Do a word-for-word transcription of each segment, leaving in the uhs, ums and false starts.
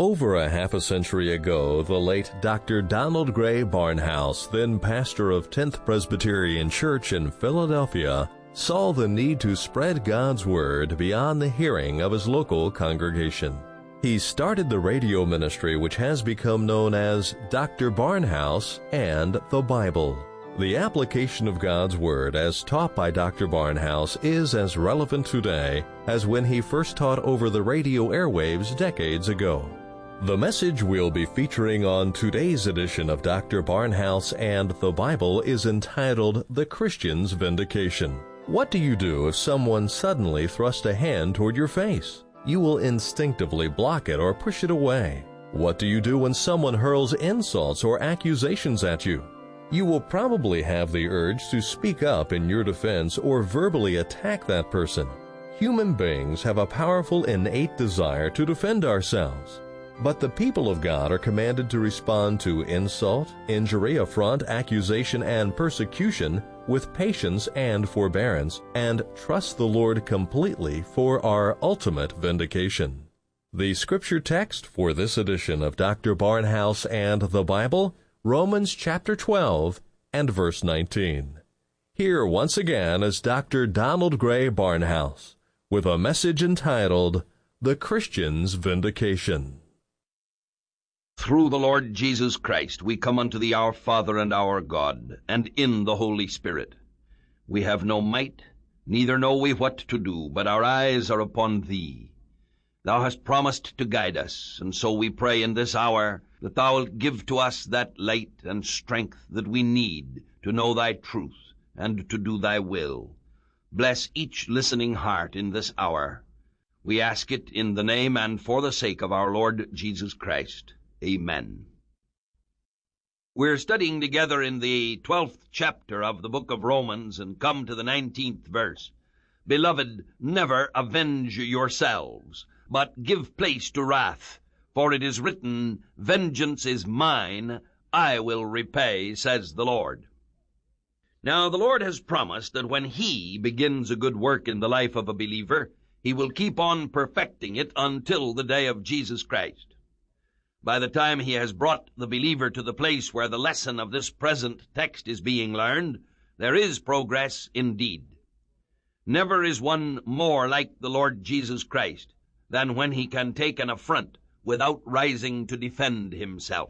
Over a half a century ago, the late Doctor Donald Gray Barnhouse, then pastor of tenth Presbyterian Church in Philadelphia, saw the need to spread God's Word beyond the hearing of his local congregation. He started the radio ministry which has become known as Doctor Barnhouse and the Bible. The application of God's Word as taught by Doctor Barnhouse is as relevant today as when he first taught over the radio airwaves decades ago. The message we'll be featuring on today's edition of Doctor Barnhouse and the Bible is entitled The Christian's Vindication. What do you do if someone suddenly thrusts a hand toward your face? You will instinctively block it or push it away. What do you do when someone hurls insults or accusations at you? You will probably have the urge to speak up in your defense or verbally attack that person. Human beings have a powerful innate desire to defend ourselves. But the people of God are commanded to respond to insult, injury, affront, accusation, and persecution with patience and forbearance, and trust the Lord completely for our ultimate vindication. The scripture text for this edition of Doctor Barnhouse and the Bible, Romans chapter twelve and verse nineteen. Here once again is Doctor Donald Gray Barnhouse with a message entitled, The Christian's Vindication. Through the Lord Jesus Christ we come unto thee, our Father and our God, and in the Holy Spirit. We have no might, neither know we what to do, but our eyes are upon thee. Thou hast promised to guide us, and so we pray in this hour that thou wilt give to us that light and strength that we need to know thy truth and to do thy will. Bless each listening heart in this hour. We ask it in the name and for the sake of our Lord Jesus Christ. Amen. We're studying together in the twelfth chapter of the book of Romans and come to the nineteenth verse. Beloved, never avenge yourselves, but give place to wrath, for it is written, Vengeance is mine, I will repay, says the Lord. Now the Lord has promised that when he begins a good work in the life of a believer, he will keep on perfecting it until the day of Jesus Christ. By the time he has brought the believer to the place where the lesson of this present text is being learned, there is progress indeed. Never is one more like the Lord Jesus Christ than when he can take an affront without rising to defend himself.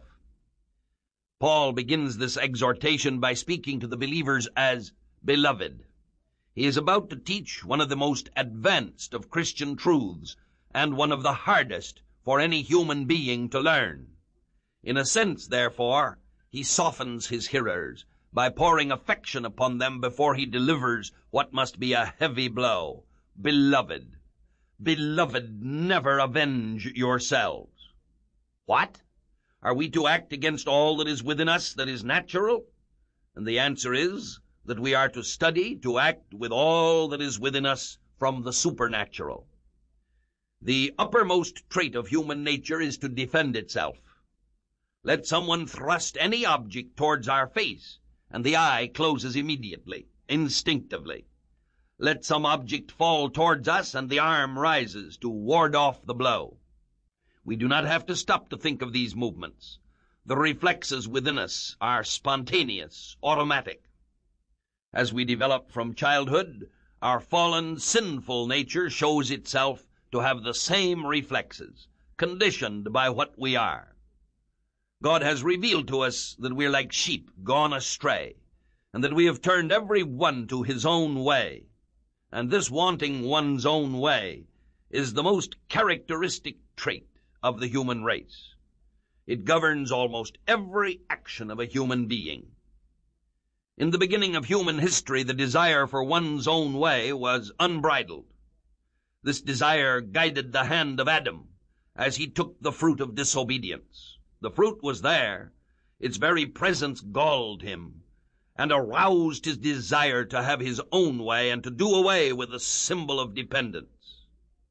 Paul begins this exhortation by speaking to the believers as beloved. He is about to teach one of the most advanced of Christian truths and one of the hardest for any human being to learn. In a sense, therefore, he softens his hearers by pouring affection upon them before he delivers what must be a heavy blow. Beloved, beloved, never avenge yourselves. What? Are we to act against all that is within us that is natural? And the answer is that we are to study to act with all that is within us from the supernatural. The uppermost trait of human nature is to defend itself. Let someone thrust any object towards our face, and the eye closes immediately, instinctively. Let some object fall towards us, and the arm rises to ward off the blow. We do not have to stop to think of these movements. The reflexes within us are spontaneous, automatic. As we develop from childhood, our fallen, sinful nature shows itself to have the same reflexes, conditioned by what we are. God has revealed to us that we're like sheep gone astray, and that we have turned every one to his own way. And this wanting one's own way is the most characteristic trait of the human race. It governs almost every action of a human being. In the beginning of human history, the desire for one's own way was unbridled. This desire guided the hand of Adam as he took the fruit of disobedience. The fruit was there. Its very presence galled him and aroused his desire to have his own way and to do away with the symbol of dependence.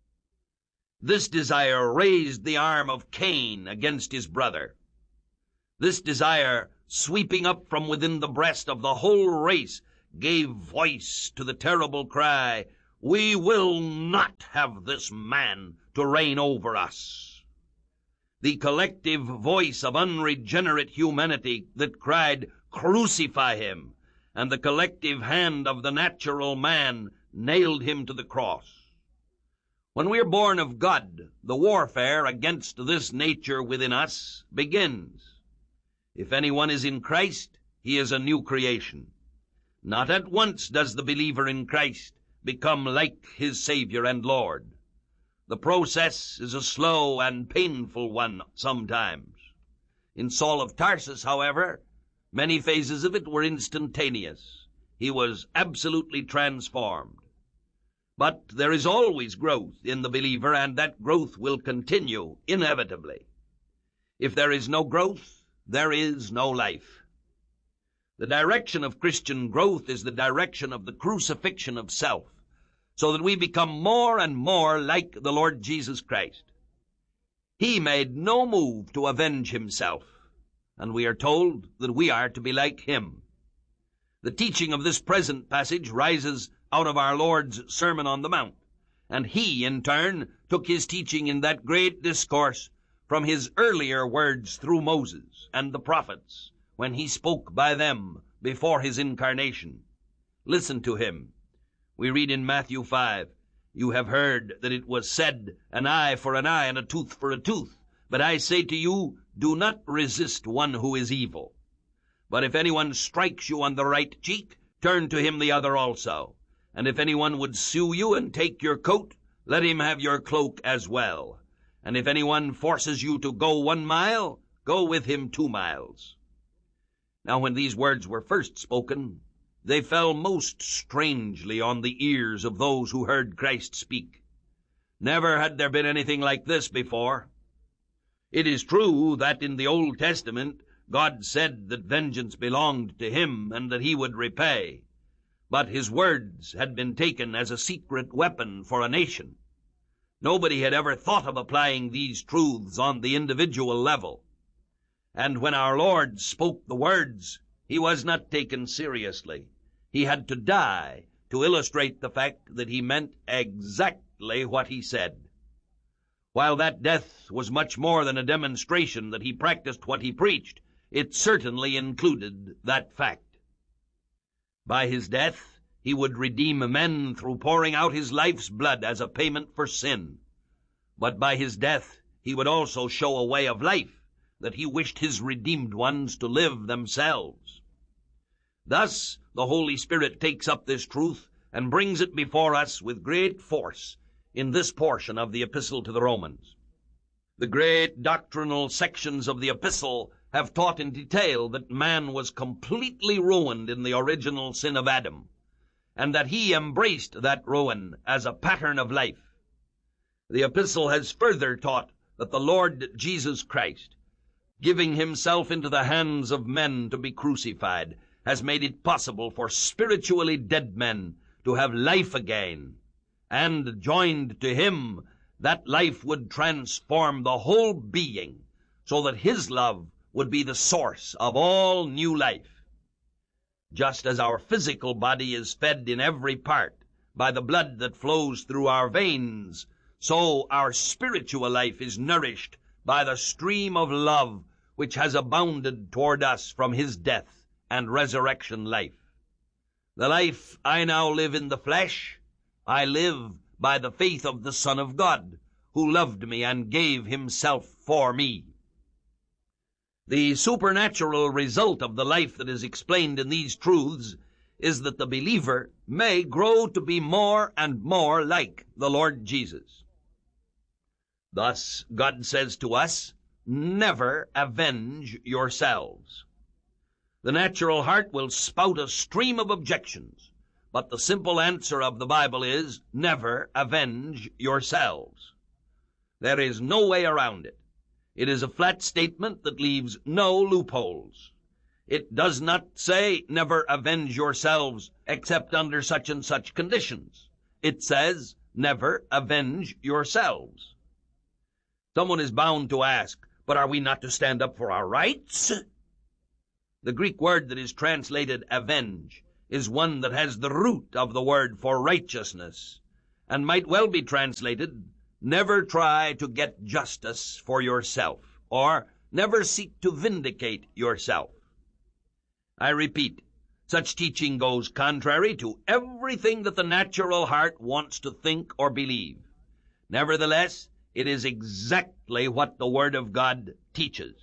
This desire raised the arm of Cain against his brother. This desire, sweeping up from within the breast of the whole race, gave voice to the terrible cry, We will not have this man to reign over us. the collective voice of unregenerate humanity that cried, "Crucify him," and the collective hand of the natural man nailed him to the cross. When we are born of God, the warfare against this nature within us begins. If anyone is in Christ, he is a new creation. Not at once does the believer in Christ become like his Savior and Lord. The process is a slow and painful one sometimes. In Saul of Tarsus, however, many phases of it were instantaneous. He was absolutely transformed. But there is always growth in the believer, and that growth will continue inevitably. If there is no growth, there is no life. The direction of Christian growth is the direction of the crucifixion of self, so that we become more and more like the Lord Jesus Christ. He made no move to avenge himself, and we are told that we are to be like him. The teaching of this present passage rises out of our Lord's Sermon on the Mount, and he, in turn, took his teaching in that great discourse from his earlier words through Moses and the prophets, when he spoke by them before his incarnation. Listen to him. We read in Matthew five, "You have heard that it was said, an eye for an eye and a tooth for a tooth. But I say to you, do not resist one who is evil. But if anyone strikes you on the right cheek, turn to him the other also. And if anyone would sue you and take your coat, let him have your cloak as well. And if anyone forces you to go one mile, go with him two miles." Now when these words were first spoken, they fell most strangely on the ears of those who heard Christ speak. Never had there been anything like this before. It is true that in the Old Testament God said that vengeance belonged to him and that he would repay, but his words had been taken as a secret weapon for a nation. Nobody had ever thought of applying these truths on the individual level. And when our Lord spoke the words, he was not taken seriously. He had to die to illustrate the fact that he meant exactly what he said. While that death was much more than a demonstration that he practiced what he preached, it certainly included that fact. By his death, he would redeem men through pouring out his life's blood as a payment for sin. But by his death, he would also show a way of life that he wished his redeemed ones to live themselves. Thus, the Holy Spirit takes up this truth and brings it before us with great force in this portion of the Epistle to the Romans. The great doctrinal sections of the Epistle have taught in detail that man was completely ruined in the original sin of Adam, and that he embraced that ruin as a pattern of life. The Epistle has further taught that the Lord Jesus Christ, giving himself into the hands of men to be crucified, has made it possible for spiritually dead men to have life again, and joined to him, that life would transform the whole being, so that his love would be the source of all new life. Just as our physical body is fed in every part by the blood that flows through our veins, so our spiritual life is nourished by the stream of love which has abounded toward us from his death and resurrection life. The life I now live in the flesh, I live by the faith of the Son of God, who loved me and gave himself for me. The supernatural result of the life that is explained in these truths is that the believer may grow to be more and more like the Lord Jesus. Thus, God says to us, "Never avenge yourselves." The natural heart will spout a stream of objections, but the simple answer of the Bible is, never avenge yourselves. There is no way around it. It is a flat statement that leaves no loopholes. It does not say, never avenge yourselves except under such and such conditions. It says, never avenge yourselves. Someone is bound to ask, but are we not to stand up for our rights? The Greek word that is translated avenge is one that has the root of the word for righteousness, and might well be translated, never try to get justice for yourself. or never seek to vindicate yourself. I repeat, such teaching goes contrary to everything that the natural heart wants to think or believe. Nevertheless, it is exactly what the Word of God teaches.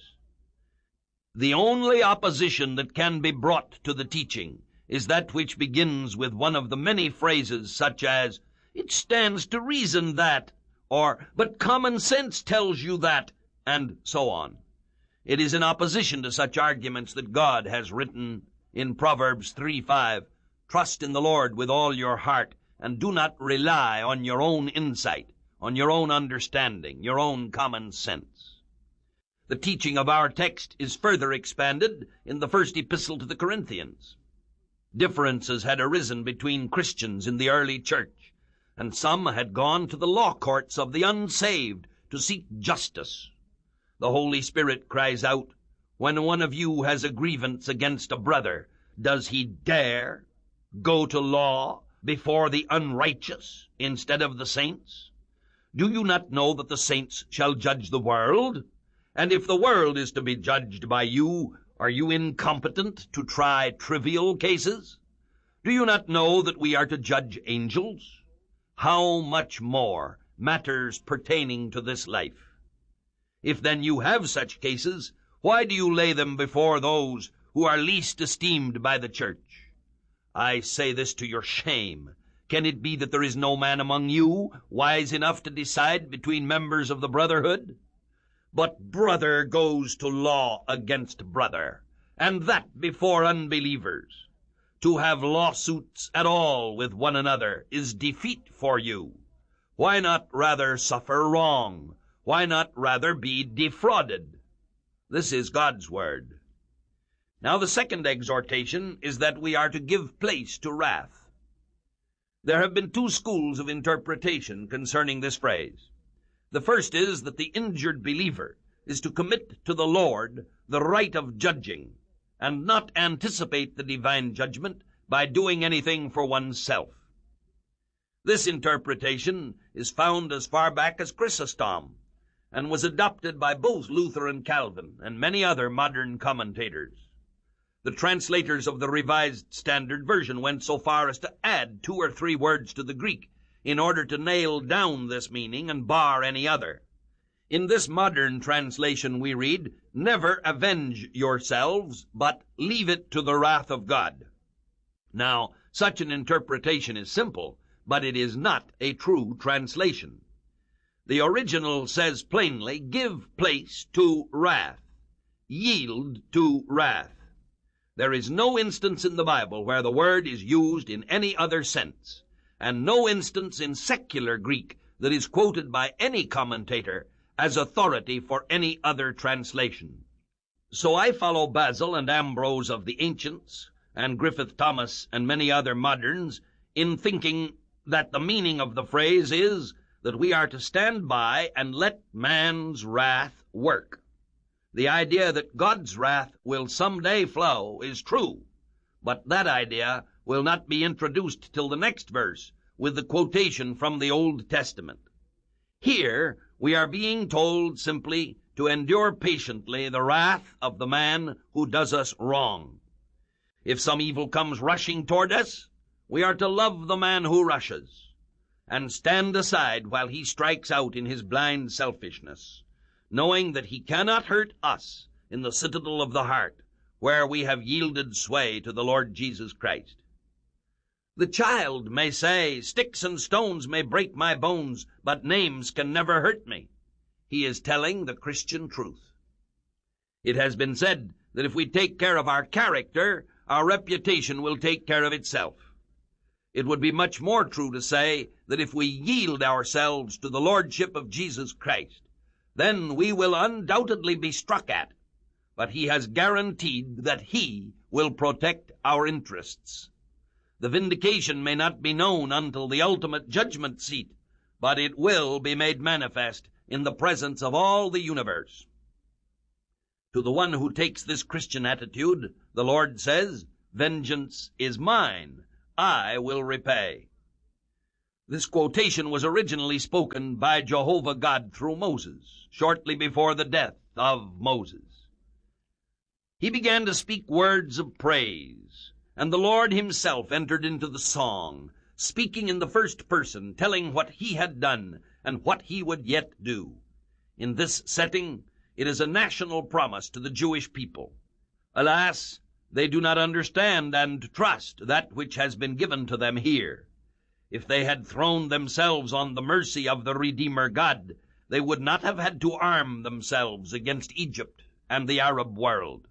The only opposition that can be brought to the teaching is that which begins with one of the many phrases such as, "It stands to reason that," or "But common sense tells you that," and so on. It is in opposition to such arguments that God has written in Proverbs three five, "Trust in the Lord with all your heart, and do not rely on your own insight, on your own understanding, your own common sense." The teaching of our text is further expanded in the first epistle to the Corinthians. Differences had arisen between Christians in the early church, and some had gone to the law courts of the unsaved to seek justice. The Holy Spirit cries out, when one of you has a grievance against a brother, does he dare go to law before the unrighteous instead of the saints? Do you not know that the saints shall judge the world? And if the world is to be judged by you, are you incompetent to try trivial cases? Do you not know that we are to judge angels? How much more matters pertaining to this life? If then you have such cases, why do you lay them before those who are least esteemed by the church? I say this to your shame. Can it be that there is no man among you wise enough to decide between members of the brotherhood? But brother goes to law against brother, and that before unbelievers. To have lawsuits at all with one another is defeat for you. Why not rather suffer wrong? Why not rather be defrauded? This is God's word. Now the second exhortation is that we are to give place to wrath. There have been two schools of interpretation concerning this phrase. The first is that the injured believer is to commit to the Lord the right of judging, and not anticipate the divine judgment by doing anything for oneself. This interpretation is found as far back as Chrysostom, and was adopted by both Luther and Calvin and many other modern commentators. The translators of the Revised Standard Version went so far as to add two or three words to the Greek in order to nail down this meaning and bar any other. In this modern translation we read, "Never avenge yourselves, but leave it to the wrath of God." Now, such an interpretation is simple, but it is not a true translation. The original says plainly, "Give place to wrath. Yield to wrath." There is no instance in the Bible where the word is used in any other sense, and no instance in secular Greek that is quoted by any commentator as authority for any other translation. So I follow Basil and Ambrose of the ancients, and Griffith Thomas and many other moderns, in thinking that the meaning of the phrase is that we are to stand by and let man's wrath work. The idea that God's wrath will someday flow is true, but that idea will not be introduced till the next verse with the quotation from the Old Testament. Here we are being told simply to endure patiently the wrath of the man who does us wrong. If some evil comes rushing toward us, we are to love the man who rushes, and stand aside while he strikes out in his blind selfishness, knowing that he cannot hurt us in the citadel of the heart, where we have yielded sway to the Lord Jesus Christ. The child may say, "Sticks and stones may break my bones, but names can never hurt me." He is telling the Christian truth. It has been said that if we take care of our character, our reputation will take care of itself. It would be much more true to say that if we yield ourselves to the Lordship of Jesus Christ, then we will undoubtedly be struck at, but he has guaranteed that he will protect our interests. The vindication may not be known until the ultimate judgment seat, but it will be made manifest in the presence of all the universe. To the one who takes this Christian attitude, the Lord says, "Vengeance is mine, I will repay." This quotation was originally spoken by Jehovah God through Moses, shortly before the death of Moses. He began to speak words of praise, and the Lord himself entered into the song, speaking in the first person, telling what he had done and what he would yet do. In this setting, it is a national promise to the Jewish people. Alas, they do not understand and trust that which has been given to them here. If they had thrown themselves on the mercy of the Redeemer God, they would not have had to arm themselves against Egypt and the Arab world.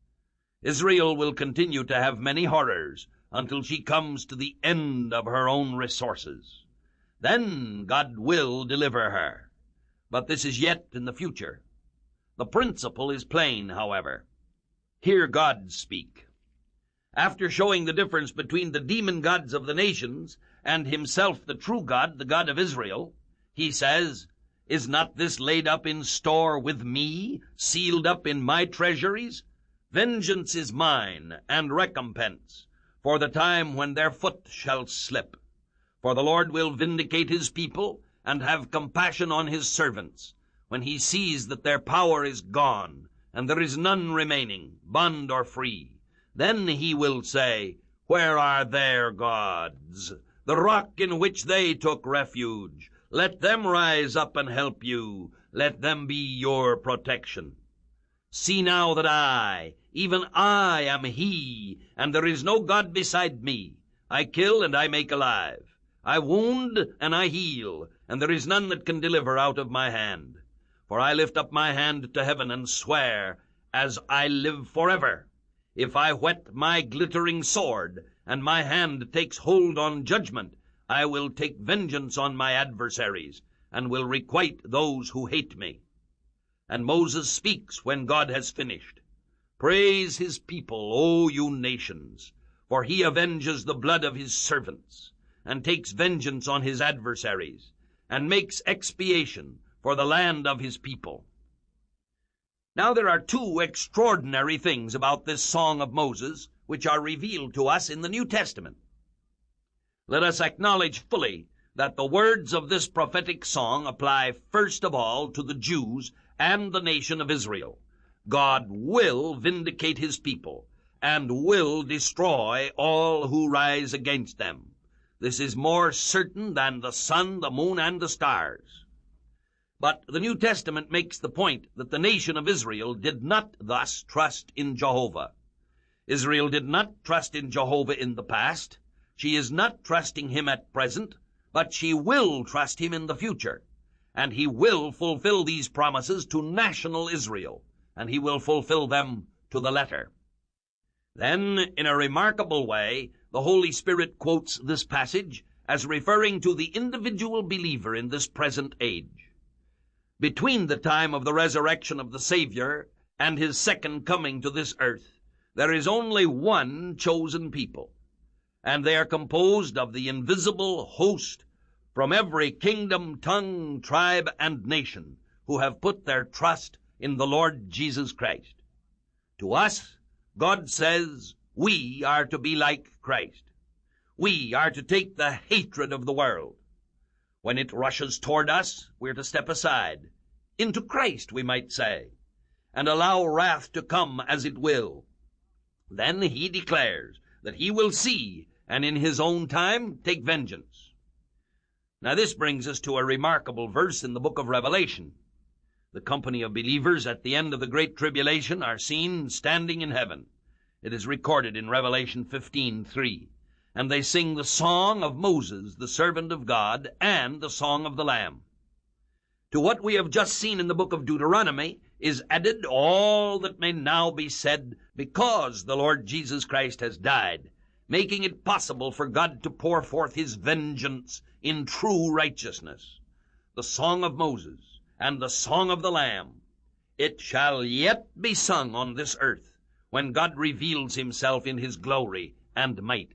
Israel will continue to have many horrors until she comes to the end of her own resources. Then God will deliver her. But this is yet in the future. The principle is plain, however. Hear God speak. After showing the difference between the demon gods of the nations and himself the true God, the God of Israel, he says, "Is not this laid up in store with me, sealed up in my treasuries? Vengeance is mine, and recompense, for the time when their foot shall slip. For the Lord will vindicate his people, and have compassion on his servants, when he sees that their power is gone, and there is none remaining, bond or free. Then he will say, Where are their gods, the rock in which they took refuge? Let them rise up and help you. Let them be your protection. See now that I, even I, am he, and there is no God beside me. I kill and I make alive. I wound and I heal, and there is none that can deliver out of my hand. For I lift up my hand to heaven and swear, as I live forever, if I whet my glittering sword, and my hand takes hold on judgment, I will take vengeance on my adversaries, and will requite those who hate me." And Moses speaks when God has finished. "Praise his people, O you nations, for he avenges the blood of his servants, and takes vengeance on his adversaries, and makes expiation for the land of his people." Now there are two extraordinary things about this song of Moses which are revealed to us in the New Testament. Let us acknowledge fully that the words of this prophetic song apply first of all to the Jews and the nation of Israel. God will vindicate his people, and will destroy all who rise against them. This is more certain than the sun, the moon, and the stars. But the New Testament makes the point that the nation of Israel did not thus trust in Jehovah. Israel did not trust in Jehovah in the past. She is not trusting him at present, but she will trust him in the future. And he will fulfill these promises to national Israel, and he will fulfill them to the letter. Then, in a remarkable way, the Holy Spirit quotes this passage as referring to the individual believer in this present age. Between the time of the resurrection of the Savior and his second coming to this earth, there is only one chosen people, and they are composed of the invisible host from every kingdom, tongue, tribe, and nation, who have put their trust in the Lord Jesus Christ. To us, God says, we are to be like Christ. We are to take the hatred of the world. When it rushes toward us, we're to step aside, into Christ, we might say, and allow wrath to come as it will. Then he declares that he will see, and in his own time take vengeance. Now this brings us to a remarkable verse in the book of Revelation. The company of believers at the end of the great tribulation are seen standing in heaven. It is recorded in Revelation fifteen three. And they sing the song of Moses, the servant of God, and the song of the Lamb. To what we have just seen in the book of Deuteronomy is added all that may now be said because the Lord Jesus Christ has died, making it possible for God to pour forth his vengeance in true righteousness. The song of Moses and the song of the Lamb. It shall yet be sung on this earth when God reveals himself in his glory and might.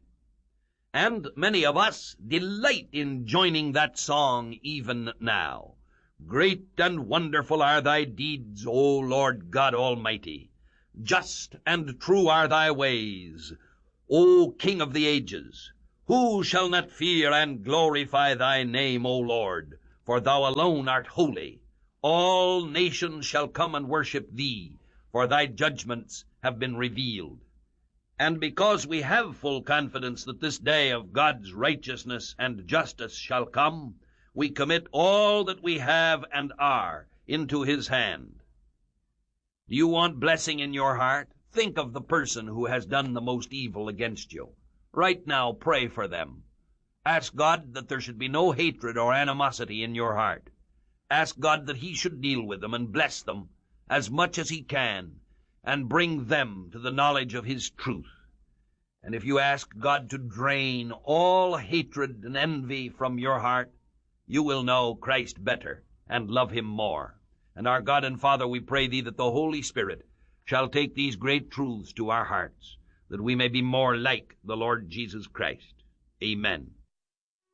And many of us delight in joining that song even now. Great and wonderful are thy deeds, O Lord God Almighty. Just and true are thy ways, O King of the ages. Who shall not fear and glorify thy name, O Lord? For thou alone art holy. All nations shall come and worship thee, for thy judgments have been revealed. And because we have full confidence that this day of God's righteousness and justice shall come, we commit all that we have and are into his hand. Do you want blessing in your heart? Think of the person who has done the most evil against you. Right now, pray for them. Ask God that there should be no hatred or animosity in your heart. Ask God that he should deal with them and bless them as much as he can, and bring them to the knowledge of his truth. And if you ask God to drain all hatred and envy from your heart, you will know Christ better and love him more. And our God and Father, we pray thee that the Holy Spirit shall take these great truths to our hearts, that we may be more like the Lord Jesus Christ. Amen.